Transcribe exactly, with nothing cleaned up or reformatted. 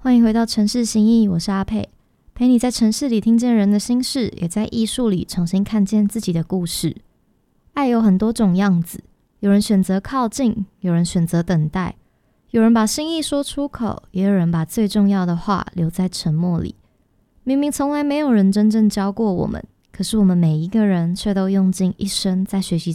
欢迎回到城市心意，我是阿佩，陪你在城市里听见人的心事，也在艺术里重新看见自己的故事。爱有很多种样子，有人选择靠近，有人选择等待，有人把心意说出口，也有人把最重要的话留在沉默里。明明从来没有人真正教过我们，可是我们每一个人却都用尽一生在学习